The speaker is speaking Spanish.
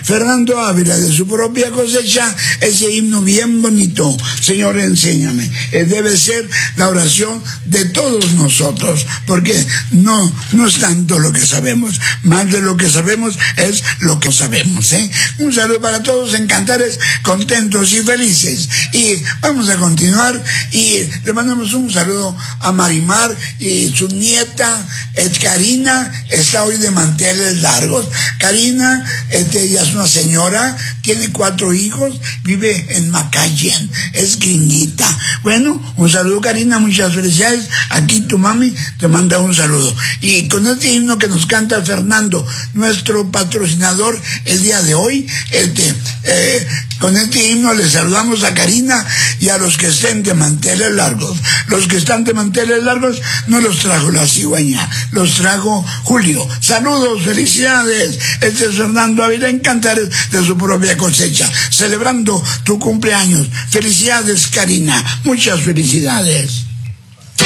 Fernando Ávila, de su propia cosecha, ese himno bien bonito. Señor, enséñame. Debe ser la oración de todos nosotros, porque no es tanto lo que sabemos, más de lo que sabemos es lo que sabemos, ¿eh? Un saludo para todos en Cantares contentos y felices. Y vamos a continuar y le mandamos un saludo a Marimar y su nieta Karina, está hoy de manteles largos. Karina, ella es una señora, tiene 4 hijos, vive en Macayén, es gringuita. Bueno, un saludo, Karina, muchas felicidades. Aquí tu mami te manda un saludo. Y con este himno que nos canta Fernando, nuestro patrocinador el día de hoy, con este himno le saludamos a Karina y a los que estén de manteles largos. Los que están de manteles largos no los trajo la cigüeña, los trajo Julio. Saludos, felicidades. Este es Fernando Ávila en Cantares, de su propia cosecha, celebrando tu cumpleaños. Felicidades, Karina, muchas felicidades.